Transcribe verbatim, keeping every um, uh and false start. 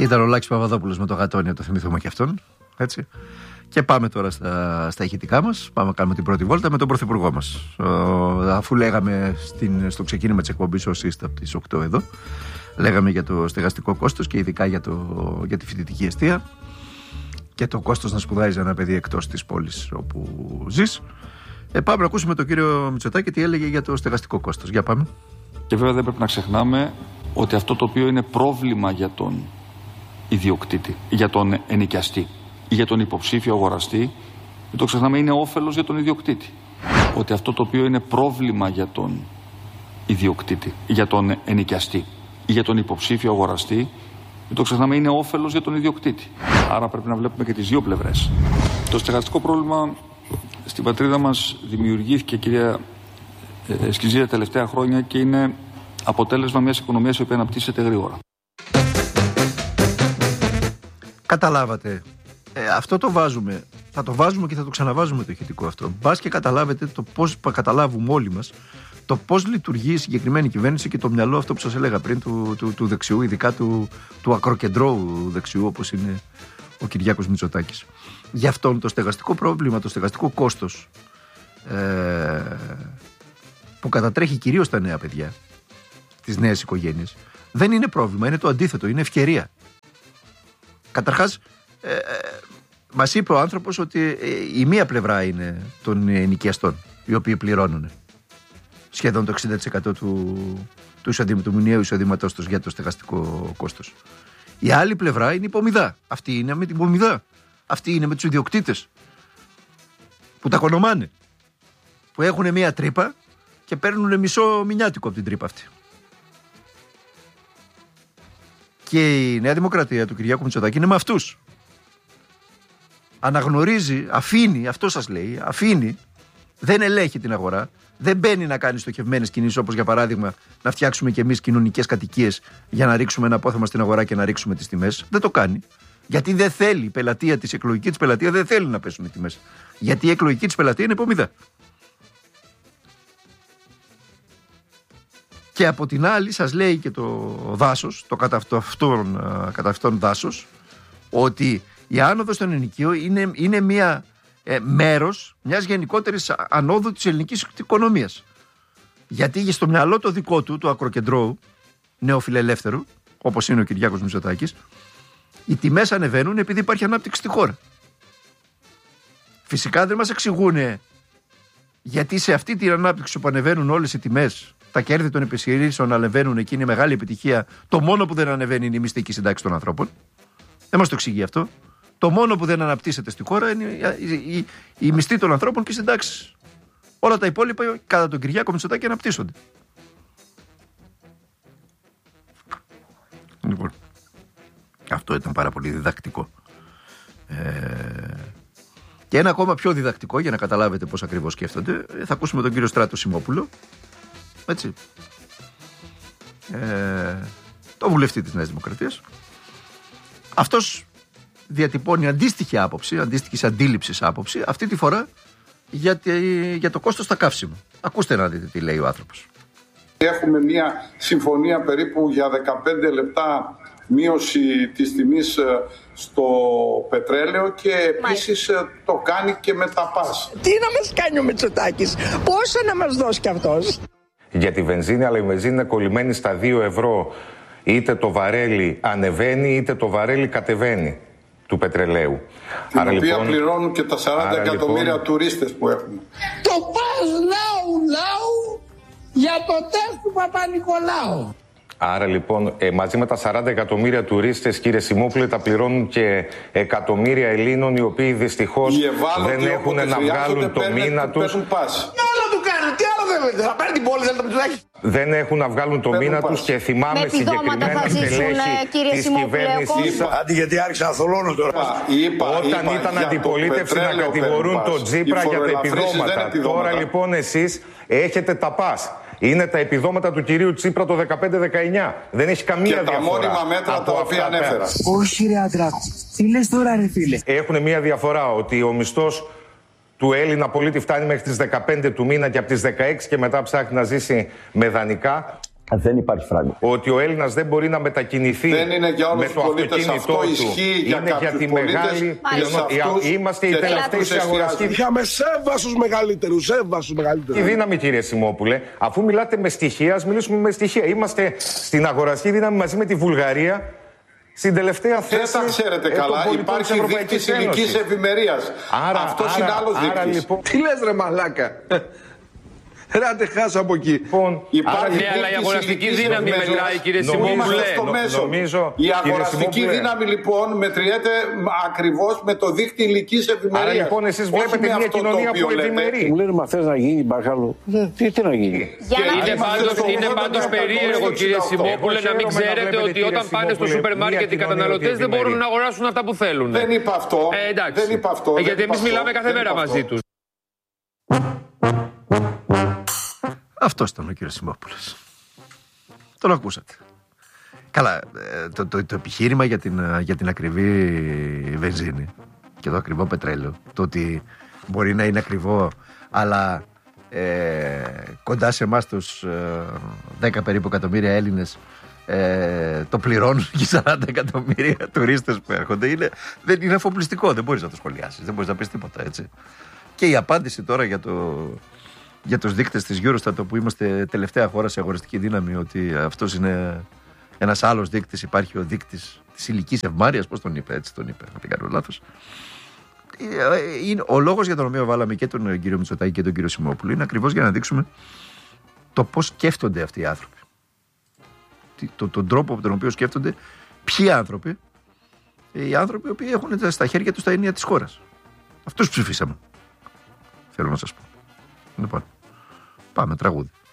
Ήταν ο Λάκης Παπαδόπουλος με το Γατόνια, το θυμηθούμε και αυτόν. Έτσι. Και πάμε τώρα στα, στα ηχητικά μας. Πάμε να κάνουμε την πρώτη βόλτα με τον Πρωθυπουργό μας. Ο, αφού λέγαμε στην, στο ξεκίνημα της εκπομπής, όσοι είστε από τις οκτώ εδώ, λέγαμε για το στεγαστικό κόστος και ειδικά για, το, για τη φοιτητική εστία και το κόστος να σπουδάζει ένα παιδί εκτός της πόλης όπου ζεις. Ε, πάμε να ακούσουμε τον κύριο Μητσοτάκη τι έλεγε για το στεγαστικό κόστος. Για πάμε. Και βέβαια δεν πρέπει να ξεχνάμε ότι αυτό το οποίο είναι πρόβλημα για τον ιδιοκτήτη, για τον ενοικιαστή ή για τον υποψήφιο αγοραστή, δεν το ξεχνάμε, είναι όφελος για τον ιδιοκτήτη. Ότι αυτό το οποίο είναι πρόβλημα για τον ιδιοκτήτη, για τον ενοικιαστή ή για τον υποψήφιο αγοραστή, δεν το ξεχνάμε, είναι όφελος για τον ιδιοκτήτη. Άρα πρέπει να βλέπουμε και τις δύο πλευρές. Το στεγαστικό πρόβλημα στην πατρίδα μας δημιουργήθηκε, κυρία Σκυζή, τα τελευταία χρόνια και είναι αποτέλεσμα μιας οικονομίας η οποία αναπτύσσεται γρήγορα. Καταλάβατε. Ε, αυτό το βάζουμε. Θα το βάζουμε και θα το ξαναβάζουμε το ηχητικό αυτό. Μπας και καταλάβετε το πώς καταλάβουμε όλοι μας το πώς λειτουργεί η συγκεκριμένη κυβέρνηση και το μυαλό αυτό που σας έλεγα πριν του, του, του δεξιού, ειδικά του, του ακροκεντρώου δεξιού όπως είναι ο Κυριάκος Μητσοτάκης. Γι' αυτόν το στεγαστικό πρόβλημα, το στεγαστικό κόστος ε, που κατατρέχει κυρίως τα νέα παιδιά, τις νέες οικογένειες, δεν είναι πρόβλημα, είναι το αντίθετο, είναι ευκαιρία. Καταρχάς, ε, ε, μας είπε ο άνθρωπος ότι ε, η μία πλευρά είναι των ενοικιαστών, οι οποίοι πληρώνουν σχεδόν το εξήντα τοις εκατό του, του, εισοδήμα, του μηνιαίου εισοδήματός τους για το στεγαστικό κόστος. Η άλλη πλευρά είναι η πομιδά. Αυτή είναι με την πομιδά. Αυτή είναι με τους ιδιοκτήτες που τα κονομάνε, που έχουν μία τρύπα και παίρνουν μισό μηνιάτικο από την τρύπα αυτή. Και η Νέα Δημοκρατία του Κυριάκου Μητσοτάκη είναι με αυτούς. Αναγνωρίζει, αφήνει, αυτό σας λέει, αφήνει, δεν ελέγχει την αγορά, δεν μπαίνει να κάνει στοχευμένες κινήσεις, όπως για παράδειγμα να φτιάξουμε κι εμείς κοινωνικές κατοικίες για να ρίξουμε ένα απόθεμα στην αγορά και να ρίξουμε τις τιμές. Δεν το κάνει. Γιατί δεν θέλει η πελατεία της, η εκλογική της πελατεία δεν θέλει να πέσουν οι τιμές. Γιατί η εκλογική της πελατεία είναι πομιδά. Και από την άλλη σας λέει και το δάσος, το κατά αυτόν, κατά αυτόν δάσος, ότι η άνοδος στον ενοικείο είναι, είναι μια ε, μέρος μιας γενικότερης ανόδου της ελληνικής οικονομίας. Γιατί στο μυαλό το δικό του, του ακροκεντρώου, νεοφιλελεύθερου, όπως είναι ο Κυριάκος Μητσοτάκης, οι τιμές ανεβαίνουν επειδή υπάρχει ανάπτυξη στη χώρα. Φυσικά δεν μας εξηγούνε γιατί σε αυτή την ανάπτυξη που ανεβαίνουν όλες οι τιμές, τα κέρδη των επιχειρήσεων ανεβαίνουν, εκεί είναι μεγάλη επιτυχία. Το μόνο που δεν ανεβαίνει είναι η μισθική συντάξη των ανθρώπων. Δεν μας το εξηγεί αυτό. Το μόνο που δεν αναπτύσσεται στη χώρα είναι η, η, η, η μισθή των ανθρώπων και οι συντάξεις. Όλα τα υπόλοιπα κατά τον Κυριάκο Μητσοτάκη αναπτύσσονται. Λοιπόν, αυτό ήταν πάρα πολύ διδακτικό. Ε, και ένα ακόμα πιο διδακτικό, για να καταλάβετε πώς ακριβώς σκέφτονται, θα ακούσουμε τον κύριο Στράτο Σιμόπουλο. Έτσι. Ε, το βουλευτή της Νέας Δημοκρατίας. Αυτός διατυπώνει αντίστοιχη άποψη, αντίστοιχης αντίληψης άποψη, αυτή τη φορά για, για το κόστος στα καύσιμα. Ακούστε να δείτε τι λέει ο άνθρωπος. Έχουμε μια συμφωνία περίπου για δεκαπέντε λεπτά μείωση της τιμής στο πετρέλαιο και επίσης το κάνει και με τα πας. Τι να μας κάνει ο Μητσοτάκης, πόσο να μας δώσει κι αυτός. Για τη βενζίνη, αλλά η βενζίνη είναι κολλημένη στα δύο ευρώ. Είτε το βαρέλι ανεβαίνει, είτε το βαρέλι κατεβαίνει του πετρελαίου. Την άρα, οποία λοιπόν, πληρώνουν και τα σαράντα εκατομμύρια λοιπόν, τουρίστες που έχουμε. Το πας λαού λαού για το τεστ του Παπα-Νικολάου. Άρα λοιπόν ε, μαζί με τα σαράντα εκατομμύρια τουρίστες, κύριε Σιμόπουλε, τα πληρώνουν και εκατομμύρια Ελλήνων οι οποίοι δυστυχώς δεν έχουν να βγάλουν το μήνα τους. Τι άλλο του κάνουν, τι άλλο θέλετε, θα παίρνει την πόλη, θέλετε να του. Δεν έχουν να βγάλουν το μήνα τους και θυμάμαι με συγκεκριμένα στελέχη της κυβέρνησης. Αντί γιατί άρχισα να θολώνω τώρα. Είπα, Όταν είπα, ήταν αντιπολίτευση να κατηγορούν τον Τσίπρα για τα επιδόματα. Τώρα λοιπόν εσείς έχετε τα πας. Είναι τα επιδόματα του κυρίου Τσίπρα το δεκαπέντε δεκαεννιά. Δεν έχει καμία και διαφορά. Και τα μόνιμα μέτρα τα οποία ανέφερα. Όχι ρε Αντράκου. Τι λες τώρα ρε φίλε. Έχουν μία διαφορά, ότι ο μισθός του Έλληνα πολίτη φτάνει μέχρι τις δεκαπέντε του μήνα και από τις δεκαέξι και μετά ψάχνει να ζήσει με δανεικά. Δεν υπάρχει φράγκο. Ότι ο Έλληνας δεν μπορεί να μετακινηθεί δεν είναι για όλους με το πολίτες, αυτοκίνητό του. Για είναι για τη μεγάλη πλειονότητα. Είμαστε οι τελευταίοι σε αγοραστή. Είχαμε σέβασους μεγαλύτερους, σέβασους μεγαλύτερους. Η δύναμη, κύριε Σιμόπουλε, αφού μιλάτε με στοιχεία, ας μιλήσουμε με στοιχεία. Είμαστε στην αγοραστή δύναμη μαζί με τη Βουλγαρία. Στην τελευταία θέση. Δεν τα ξέρετε καλά. Υπάρχει δείκτης ηλικής ευημερίας. Αυτός είναι άλλος δείκτης. Λοιπόν... Τι λες ρε μαλάκα. Ράντε χάσω από εκεί. Λοιπόν, υπάρχει ναι, αλλά η αγοραστική δύναμη μετράει, κύριε Σιμόπουλε. Νομίζω, η αγοραστική δύναμη λοιπόν μετριέται ακριβώς με το δείκτη ηλικής ευημερίας. Άρα λοιπόν εσείς βλέπετε μια κοινωνία που ευημερεί. Μου λένε μα θες να γίνει παρακαλώ. Τι, τι να γίνει. Είναι πάντως περίεργο, κύριε Σιμόπουλε, να μην ξέρετε ότι όταν πάνε στο σούπερ μάρκετ οι καταναλωτές δεν μπορούν να αγοράσουν αυτά που θέλουν. Δεν είπα αυτό. Γιατί εμείς μιλάμε κάθε μέρα μαζί τους. Αυτός ήταν ο κύριος Σιμόπουλος. Τον ακούσατε. Καλά, το, το, το επιχείρημα για την, για την ακριβή βενζίνη και το ακριβό πετρέλαιο, το ότι μπορεί να είναι ακριβό, αλλά ε, κοντά σε εμάς τους ε, δέκα περίπου εκατομμύρια Έλληνες ε, το πληρώνουν και σαράντα εκατομμύρια τουρίστες που έρχονται, είναι, δεν είναι αφοπλιστικό, δεν μπορείς να το σχολιάσεις, δεν μπορείς να πεις τίποτα, έτσι. Και η απάντηση τώρα για το... για τους δείκτες της Eurostat, που είμαστε τελευταία χώρα σε αγοραστική δύναμη, ότι αυτός είναι ένας άλλος δείκτης, υπάρχει ο δείκτης της ηλικής ευμάρειας, πώς τον είπε, έτσι τον είπε, αν δεν κάνω λάθος. Είναι, ο λόγος για τον οποίο βάλαμε και τον κύριο Μητσοτάκη και τον κύριο Σιμόπουλο είναι ακριβώς για να δείξουμε το πώς σκέφτονται αυτοί οι άνθρωποι. Το, τον τρόπο από τον οποίο σκέφτονται ποιοι άνθρωποι, οι άνθρωποι που έχουν στα χέρια τους τα ενία της χώρας. Αυτούς ψηφίσαμε, θέλω να σας πω. Λοιπόν, πάμε τραγούδι.